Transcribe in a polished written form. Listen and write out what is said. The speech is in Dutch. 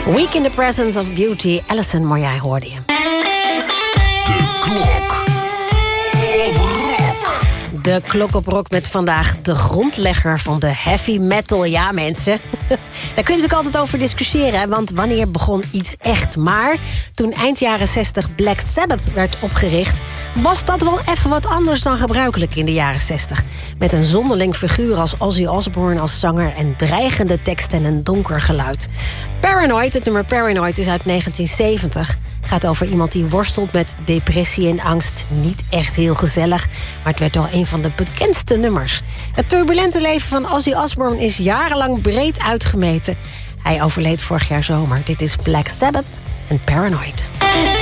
Week in the Presence of Beauty, Alison Moyet hoorde je. De klok op rock. De klok op rock met vandaag de grondlegger van de heavy metal. Ja, mensen. Daar kun je natuurlijk altijd over discussiëren, hè, want wanneer begon iets echt? Maar toen eind jaren 60 Black Sabbath werd opgericht, was dat wel even wat anders dan gebruikelijk in de jaren 60. Met een zonderling figuur als Ozzy Osbourne als zanger en dreigende teksten en een donker geluid. Paranoid, het nummer Paranoid, is uit 1970. Gaat over iemand die worstelt met depressie en angst. Niet echt heel gezellig, maar het werd wel een van de bekendste nummers. Het turbulente leven van Ozzy Osbourne is jarenlang breed uitgemeten. Hij overleed vorig jaar zomer. Dit is Black Sabbath en Paranoid.